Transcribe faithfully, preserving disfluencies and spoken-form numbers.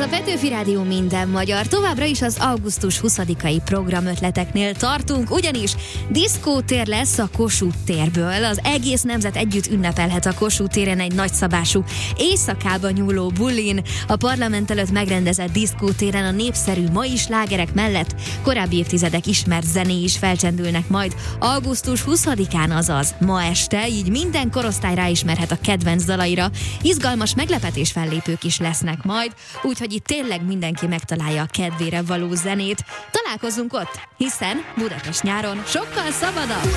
a Petőfi Rádió minden magyar. Továbbra is az augusztus huszadikai programötleteknél tartunk, ugyanis diszkótér lesz a Kossuth térből. Az egész nemzet együtt ünnepelhet a Kossuth téren egy nagyszabású éjszakába nyúló bulin. A parlament előtt megrendezett diszkótéren a népszerű mai slágerek mellett korábbi évtizedek ismert zenéi is felcsendülnek majd augusztus huszadikán, azaz ma este, így minden korosztály ráismerhet a kedvenc dalaira. Izgalmas meglepetés fellépők is lesznek majd, úgyhogy itt tényleg mindenki megtalálja a kedvére való zenét. Találkozzunk ott, hiszen Budapest nyáron sokkal szabadabb!